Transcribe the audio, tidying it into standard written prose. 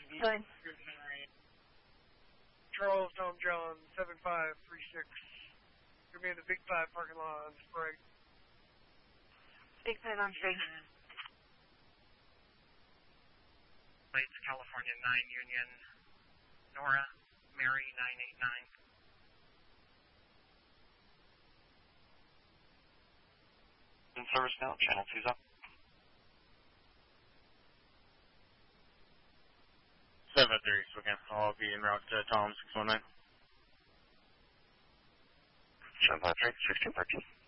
Good. Charles Tom John 7536. You're in the Big 5 parking lot on Sprague. Big 5 on Sprague. Plates California 9 Union. Nora Mary 989. In service now, channel 2's up. 7-3, so again, I'll be en route to Tom 619. 753, 1613.